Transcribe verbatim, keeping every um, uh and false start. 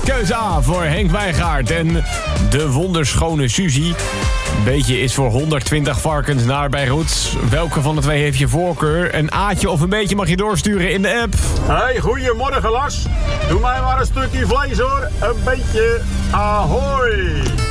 Keuze A voor Henk Wijngaard en de wonderschone Suzy. Beetje is voor honderdtwintig varkens naar Beirut. Welke van de twee heeft je voorkeur? Een A'tje of een beetje mag je doorsturen in de app. Hey, goedemorgen Lars. Doe mij maar een stukje vlees hoor. Een beetje ahoy.